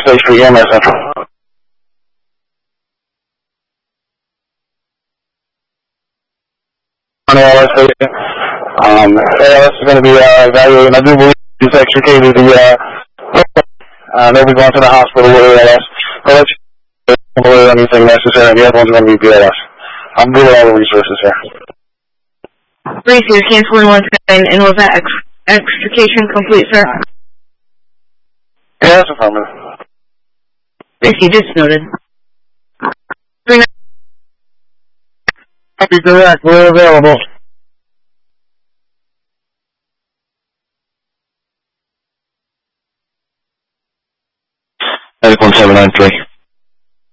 station for EMS. On ALS station. ALS is going to be evaluating. I do believe he's extricated the they'll be going to the hospital with ALS. I'll let you know anything necessary, and the other one's going to be BLS. I'm doing all the resources here. Gracie, you're canceling one second, and was that extrication complete, sir? Yeah, that's affirmative. Gracie, just noted. Copy direct, we're available. 1793.